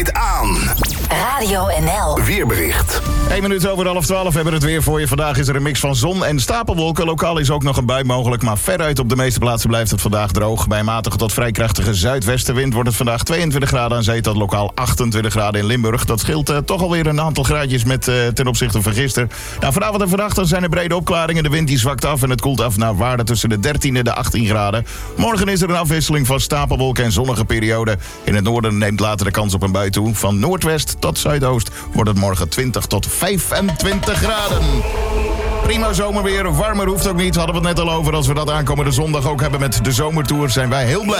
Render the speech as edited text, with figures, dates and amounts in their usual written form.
tijd aan. Radio NL. Weerbericht. 1 minuut over 11:30 hebben we het weer voor je. Vandaag is er een mix van zon en stapelwolken. Lokaal is ook nog een bui mogelijk, maar veruit op de meeste plaatsen blijft het vandaag droog. Bij een matige tot vrij krachtige zuidwestenwind wordt het vandaag 22 graden aan zee tot lokaal 28 graden in Limburg. Dat scheelt toch alweer een aantal graadjes met ten opzichte van gisteren. Nou, vanavond en vannacht dan zijn er brede opklaringen. De wind die zwakt af en het koelt af naar waarde tussen de 13 en de 18 graden. Morgen is er een afwisseling van stapelwolken en zonnige perioden. In het noorden neemt later de kans op een bui toe. Van noordwest tot zuidoost wordt het morgen 20 tot 25 graden. Prima zomerweer, warmer hoeft ook niet. Hadden we het net al over. Als we dat aankomende zondag ook hebben met de zomertour, zijn wij heel blij.